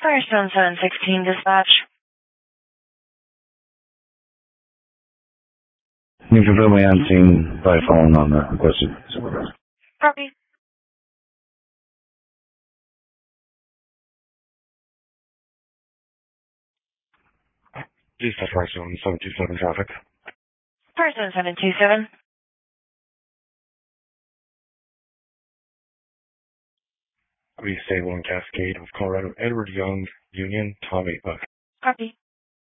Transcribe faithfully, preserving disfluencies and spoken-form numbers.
Firestone seven sixteen dispatch. Can you confirm my unseen by phone on the requested supervisor? Copy. Dispatch Firestone seven two seven traffic. Firestone seven two seven. We Stable and Cascade of Colorado, Edward Young, Union, Tom eight Buck. Copy.